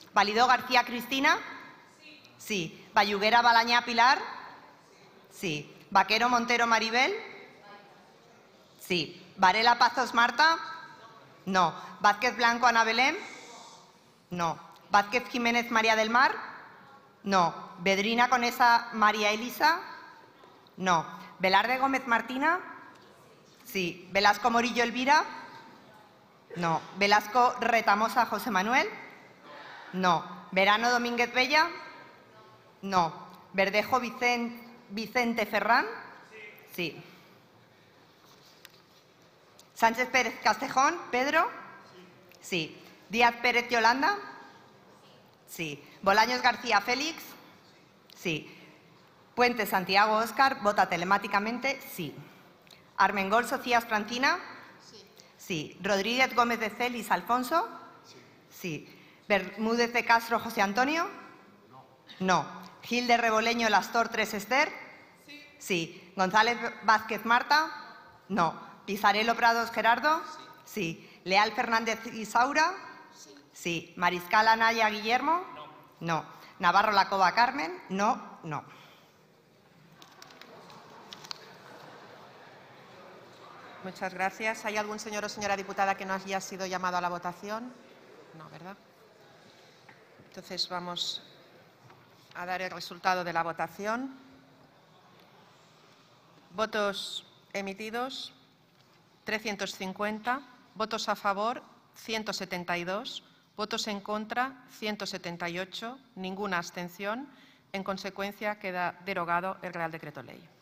Validó García Cristina. Sí. Bayuguera Balañá Pilar. Sí. Vaquero Montero Maribel. Sí. Varela Pazos Marta. No. Vázquez Blanco Ana Belén. No. Vázquez Jiménez María del Mar. No. Bedrina Conesa María Elisa. No. Velarde Gómez Martina. Sí. Velasco Morillo Elvira. No. Velasco Retamosa José Manuel. No. Verano Domínguez Bella. No. Verdejo Vicente Ferrán. Sí. Sánchez Pérez Castejón Pedro. Sí. Díaz Pérez Yolanda. Sí. Bolaños García Félix. Sí. Puente Santiago Óscar, vota telemáticamente, sí. Armengol Socias Francina. Sí. Rodríguez Gómez de Celis Alfonso. Sí. Bermúdez de Castro José Antonio. No. Gil de Reboleño Lastor Tres Ester. Sí. González Vázquez Marta. No. Pizarello Prados Gerardo. Sí. Leal Fernández Isaura. Sí. Mariscal Anaya Guillermo. No. Navarro Lacova Carmen. No. Muchas gracias. ¿Hay algún señor o señora diputada que no haya sido llamado a la votación? No, ¿verdad? Entonces vamos a dar el resultado de la votación. Votos emitidos, 350. Votos a favor, 172. Votos en contra, 178. Ninguna abstención. En consecuencia, queda derogado el Real Decreto Ley.